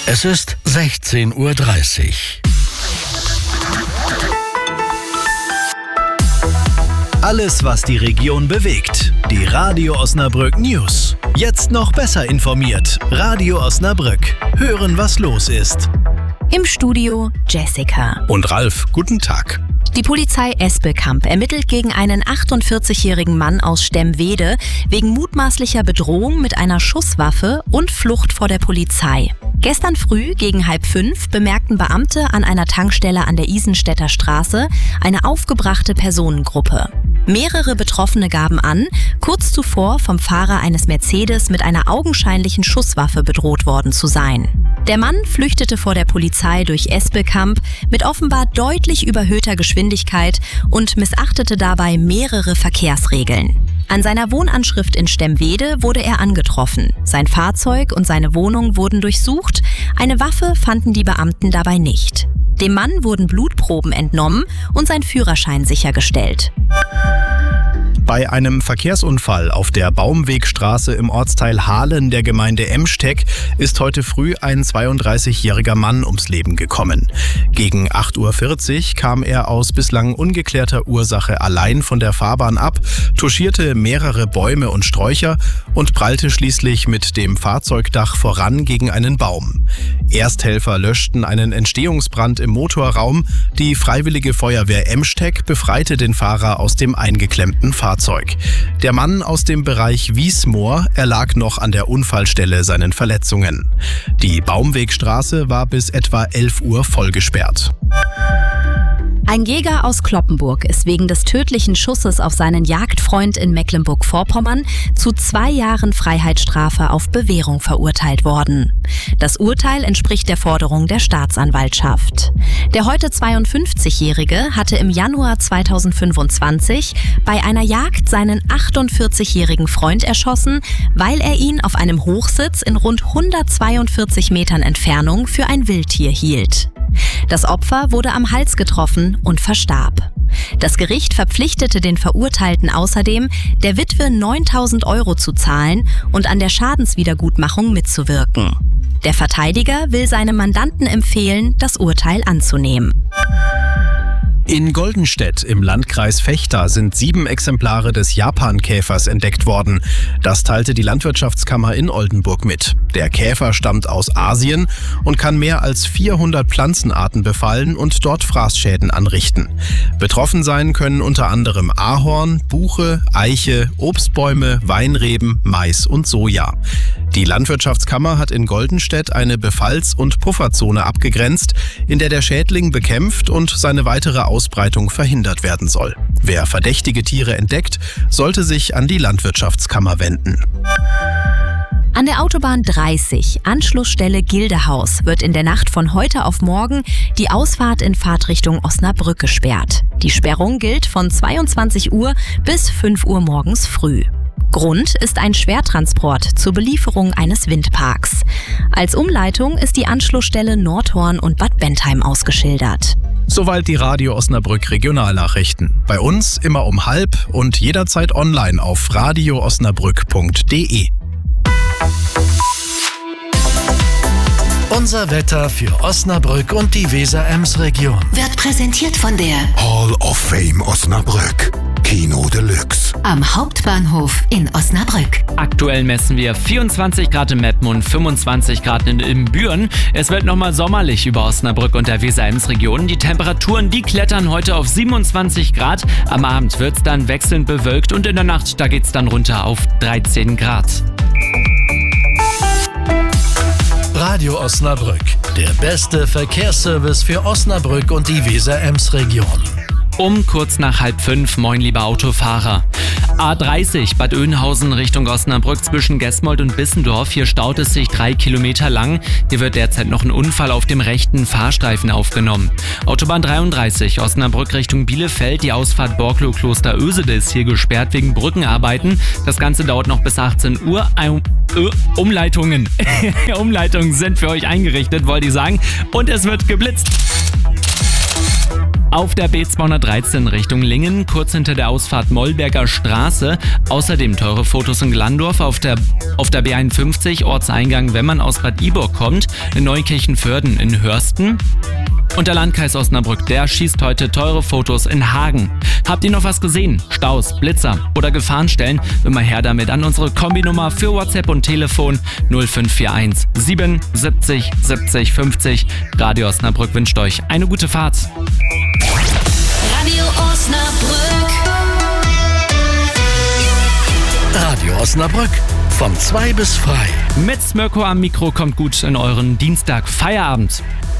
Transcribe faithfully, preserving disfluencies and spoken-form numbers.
Es ist sechzehn Uhr dreißig. Alles, was die Region bewegt. Die Radio Osnabrück News. Jetzt noch besser informiert. Radio Osnabrück. Hören, was los ist. Im Studio Jessica und Ralf. Guten Tag. Die Polizei Espelkamp ermittelt gegen einen achtundvierzigjährigen Mann aus Stemwede wegen mutmaßlicher Bedrohung mit einer Schusswaffe und Flucht vor der Polizei. Gestern früh gegen halb fünf bemerkten Beamte an einer Tankstelle an der Isenstädter Straße eine aufgebrachte Personengruppe. Mehrere Betroffene gaben an, kurz zuvor vom Fahrer eines Mercedes mit einer augenscheinlichen Schusswaffe bedroht worden zu sein. Der Mann flüchtete vor der Polizei durch Espelkamp mit offenbar deutlich überhöhter Geschwindigkeit und missachtete dabei mehrere Verkehrsregeln. An seiner Wohnanschrift in Stemwede wurde er angetroffen. Sein Fahrzeug und seine Wohnung wurden durchsucht. Eine Waffe fanden die Beamten dabei nicht. Dem Mann wurden Blutproben entnommen und sein Führerschein sichergestellt. Bei einem Verkehrsunfall auf der Baumwegstraße im Ortsteil Hahlen der Gemeinde Emsteck ist heute früh ein zweiunddreißigjähriger Mann ums Leben gekommen. Gegen acht Uhr vierzig kam er aus bislang ungeklärter Ursache allein von der Fahrbahn ab, touchierte mehrere Bäume und Sträucher und prallte schließlich mit dem Fahrzeugdach voran gegen einen Baum. Ersthelfer löschten einen Entstehungsbrand im Motorraum. Die Freiwillige Feuerwehr Emsteck befreite den Fahrer aus dem eingeklemmten Fahrzeug. Der Mann aus dem Bereich Wiesmoor erlag noch an der Unfallstelle seinen Verletzungen. Die Baumwegstraße war bis etwa elf Uhr vollgesperrt. Ein Jäger aus Cloppenburg ist wegen des tödlichen Schusses auf seinen Jagdfreund in Mecklenburg-Vorpommern zu zwei Jahren Freiheitsstrafe auf Bewährung verurteilt worden. Das Urteil entspricht der Forderung der Staatsanwaltschaft. Der heute zweiundfünfzigjährige hatte im Januar zweitausendfünfundzwanzig bei einer Jagd seinen achtundvierzigjährigen Freund erschossen, weil er ihn auf einem Hochsitz in rund hundertzweiundvierzig Metern Entfernung für ein Wildtier hielt. Das Opfer wurde am Hals getroffen und verstarb. Das Gericht verpflichtete den Verurteilten außerdem, der Witwe neuntausend Euro zu zahlen und an der Schadenswiedergutmachung mitzuwirken. Der Verteidiger will seinem Mandanten empfehlen, das Urteil anzunehmen. In Goldenstedt im Landkreis Vechta sind sieben Exemplare des Japankäfers entdeckt worden. Das teilte die Landwirtschaftskammer in Oldenburg mit. Der Käfer stammt aus Asien und kann mehr als vierhundert Pflanzenarten befallen und dort Fraßschäden anrichten. Betroffen sein können unter anderem Ahorn, Buche, Eiche, Obstbäume, Weinreben, Mais und Soja. Die Landwirtschaftskammer hat in Goldenstedt eine Befalls- und Pufferzone abgegrenzt, in der der Schädling bekämpft und seine weitere Ausbreitung verhindert werden soll. Wer verdächtige Tiere entdeckt, sollte sich an die Landwirtschaftskammer wenden. An der Autobahn dreißig, Anschlussstelle Gildehaus, wird in der Nacht von heute auf morgen die Ausfahrt in Fahrtrichtung Osnabrück gesperrt. Die Sperrung gilt von zweiundzwanzig Uhr bis fünf Uhr morgens früh. Grund ist ein Schwertransport zur Belieferung eines Windparks. Als Umleitung ist die Anschlussstelle Nordhorn und Bad Bentheim ausgeschildert. Soweit die Radio Osnabrück Regionalnachrichten. Bei uns immer um halb und jederzeit online auf radio osnabrück punkt de. Unser Wetter für Osnabrück und die Weser-Ems-Region Wird präsentiert von der Hall of Fame Osnabrück. Kino Deluxe. Am Hauptbahnhof in Osnabrück. Aktuell messen wir vierundzwanzig Grad in Meppen und fünfundzwanzig Grad in, in Büren. Es wird nochmal sommerlich über Osnabrück und der Weser-Ems-Region. Die Temperaturen, die klettern heute auf siebenundzwanzig Grad. Am Abend wird es dann wechselnd bewölkt und in der Nacht, da geht es dann runter auf dreizehn Grad. Radio Osnabrück, der beste Verkehrsservice für Osnabrück und die Weser-Ems-Region. Um kurz nach halb fünf, moin lieber Autofahrer. A dreißig, Bad Oeynhausen Richtung Osnabrück zwischen Gesmold und Bissendorf. Hier staut es sich drei Kilometer lang. Hier wird derzeit noch ein Unfall auf dem rechten Fahrstreifen aufgenommen. Autobahn dreiunddreißig, Osnabrück Richtung Bielefeld. Die Ausfahrt Borklow-Kloster Ösede ist hier gesperrt wegen Brückenarbeiten. Das Ganze dauert noch bis achtzehn Uhr. Um, uh, Umleitungen. Umleitungen sind für euch eingerichtet, wollte ich sagen. Und es wird geblitzt. Auf der B zweihundertdreizehn Richtung Lingen, kurz hinter der Ausfahrt Mollberger Straße. Außerdem teure Fotos in Glandorf. Auf der, auf der B einundfünfzig, Ortseingang, wenn man aus Bad Iburg kommt. In Neukirchen-Vörden in Hörsten. Und der Landkreis Osnabrück, der schießt heute teure Fotos in Hagen. Habt ihr noch was gesehen? Staus, Blitzer oder Gefahrenstellen? Immer her damit an unsere Kombinummer für WhatsApp und Telefon null fünf vier eins sieben siebzig siebzig fünfzig. Radio Osnabrück wünscht euch eine gute Fahrt. Radio Osnabrück. Radio Osnabrück. Von zwei bis frei. Mit Smirko am Mikro kommt gut in euren Dienstag Feierabend.